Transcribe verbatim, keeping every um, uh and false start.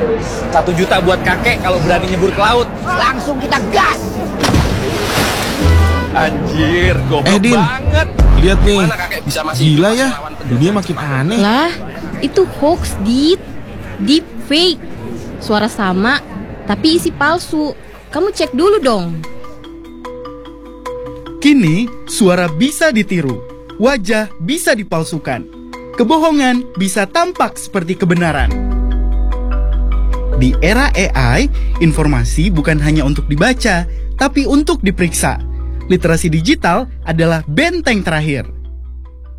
Satu juta buat kakek kalau berani nyebur ke laut. Langsung kita gas. Anjir, goblok Eh, Din. banget. Lihat nih, Mana kakek bisa masih gila ya, melawan penjajah dunia sama makin kita? aneh. Lah, itu hoax, Dit. Deep fake. Suara sama, tapi isi palsu. Kamu cek dulu dong. Kini, suara bisa ditiru, wajah bisa dipalsukan, kebohongan bisa tampak seperti kebenaran. Di era A I, informasi bukan hanya untuk dibaca, tapi untuk diperiksa. Literasi digital adalah benteng terakhir.